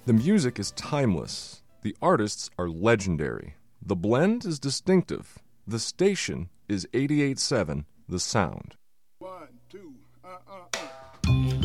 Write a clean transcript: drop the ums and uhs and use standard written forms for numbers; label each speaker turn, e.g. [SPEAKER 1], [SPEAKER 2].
[SPEAKER 1] The music is timeless. The artists are legendary. The blend is distinctive. The station is 88.7 The Sound.
[SPEAKER 2] 1, 2,